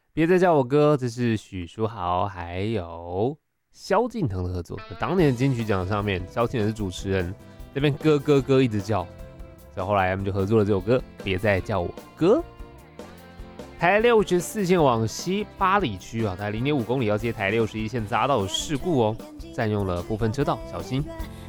别再叫我哥，这是许书豪还有萧敬腾的合作。当年的金曲奖上面，萧敬腾是主持人，这边哥哥哥一直叫，所以后来他们就合作了这首歌，别再叫我哥。台64线往西八里区啊，大概0.5公里要接台61线匝道有事故哦，占用了部分车道，小心。